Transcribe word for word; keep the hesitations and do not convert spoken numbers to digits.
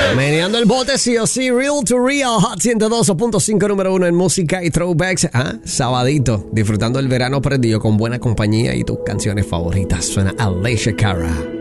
Meneando el bote, sí o sí, Real to Real, Hot ciento dos punto cinco, número uno en música y throwbacks. Ah, sabadito, disfrutando el verano perdido con buena compañía y tus canciones favoritas. Suena Alessia Cara.